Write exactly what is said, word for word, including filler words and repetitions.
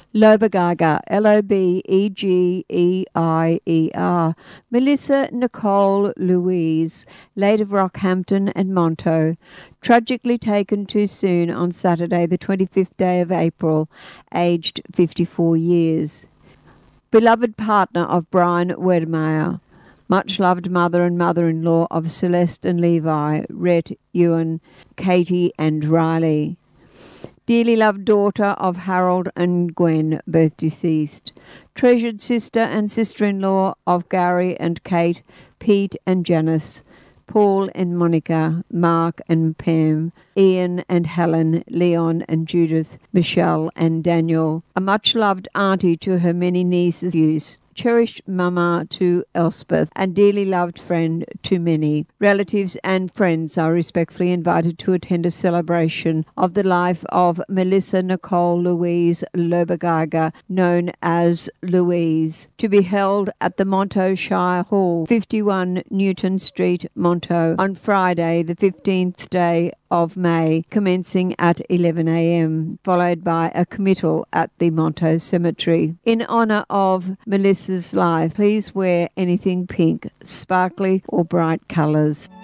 Lobegeyer, L O B E G E I E R. Melissa Nicole Louise, late of Rockhampton and Monto, tragically taken too soon on Saturday the twenty-fifth day of April, aged fifty-four years. Beloved partner of Brian Wedmeyer, much loved mother and mother-in-law of Celeste and Levi, Rhett, Ewan, Katie and Riley. Dearly loved daughter of Harold and Gwen, both deceased. Treasured sister and sister-in-law of Gary and Kate, Pete and Janice, Paul and Monica, Mark and Pam, Ian and Helen, Leon and Judith, Michelle and Daniel. A much-loved auntie to her many nieces, cherished mama to Elspeth, and dearly loved friend to many. Relatives and friends are respectfully invited to attend a celebration of the life of Melissa Nicole Louise Lobegeyer, known as Louise, to be held at the Monto Shire Hall, fifty-one Newton Street, Monto, on Friday, the fifteenth day of May, commencing at eleven a.m., followed by a committal at the Monto Cemetery. In honour of Melissa's life, please wear anything pink, sparkly or bright colours.